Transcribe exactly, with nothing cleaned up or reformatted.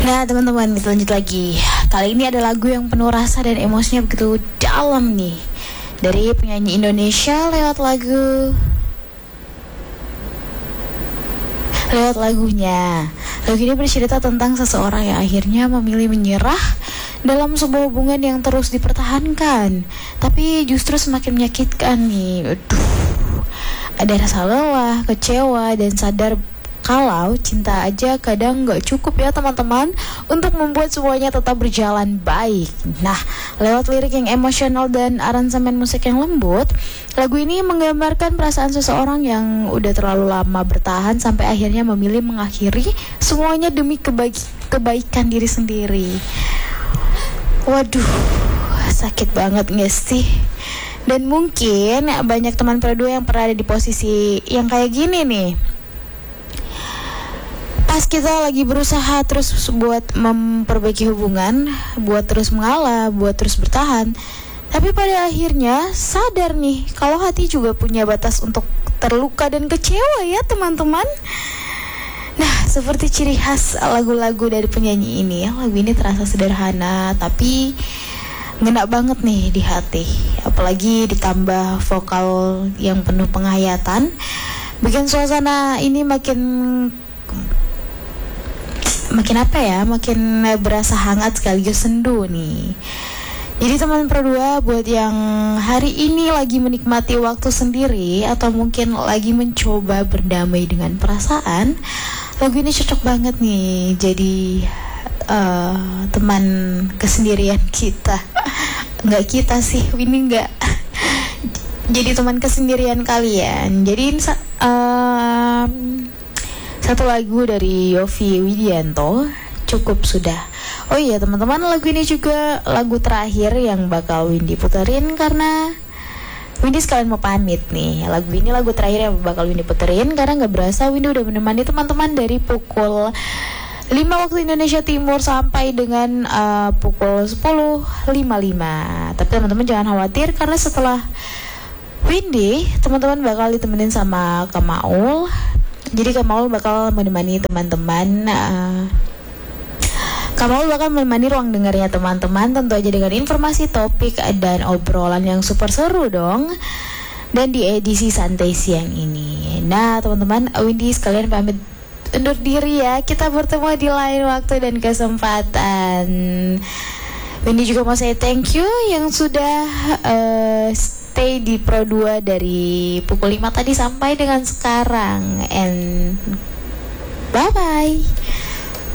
Nah teman-teman, kita lanjut lagi. Kali ini ada lagu yang penuh rasa dan emosinya begitu dalam nih, dari penyanyi Indonesia lewat lagu Lewat lagunya. Lagu ini bercerita tentang seseorang yang akhirnya memilih menyerah dalam sebuah hubungan yang terus dipertahankan, tapi justru semakin menyakitkan nih. Aduh, ada rasa lelah, kecewa, dan sadar kalau cinta aja kadang gak cukup ya teman-teman untuk membuat semuanya tetap berjalan baik. Nah, lewat lirik yang emosional dan aransemen musik yang lembut, lagu ini menggambarkan perasaan seseorang yang udah terlalu lama bertahan sampai akhirnya memilih mengakhiri semuanya demi kebaik- kebaikan diri sendiri. Waduh, sakit banget gak sih? Dan mungkin banyak teman berdua yang pernah ada di posisi yang kayak gini nih. Pas kita lagi berusaha terus buat memperbaiki hubungan, buat terus mengalah, buat terus bertahan, tapi pada akhirnya sadar nih kalau hati juga punya batas untuk terluka dan kecewa ya teman-teman. Nah, seperti ciri khas lagu-lagu dari penyanyi ini, lagu ini terasa sederhana tapi ngena banget nih di hati. Apalagi ditambah vokal yang penuh penghayatan, bikin suasana ini makin makin apa ya, makin berasa hangat sekaligus sendu nih. Jadi teman berdua, buat yang hari ini lagi menikmati waktu sendiri atau mungkin lagi mencoba berdamai dengan perasaan, lagu ini cocok banget nih jadi uh, teman kesendirian kita. Nggak kita sih, ini nggak jadi teman kesendirian kalian. Jadi uh, satu lagu dari Yovie Widianto cukup sudah. Oh iya teman-teman, lagu ini juga lagu terakhir yang bakal Windy puterin karena Windy sekalian mau pamit nih. Lagu ini lagu terakhir yang bakal Windy puterin karena gak berasa Windy udah menemani teman-teman dari pukul lima waktu Indonesia Timur sampai dengan uh, pukul sepuluh lima puluh lima. Tapi teman-teman jangan khawatir karena setelah Windy, teman-teman bakal ditemenin sama Kamaul. Jadi Kamaul bakal menemani teman-teman uh, Kamaul bakal menemani ruang dengarnya teman-teman, tentu aja dengan informasi, topik, dan obrolan yang super seru dong. Dan di edisi santai siang ini. Nah teman-teman, Windy sekalian pamit undur diri ya. Kita bertemu di lain waktu dan kesempatan. Windy juga mau say thank you yang sudah uh, stay di Pro dua dari pukul lima tadi sampai dengan sekarang. And bye-bye.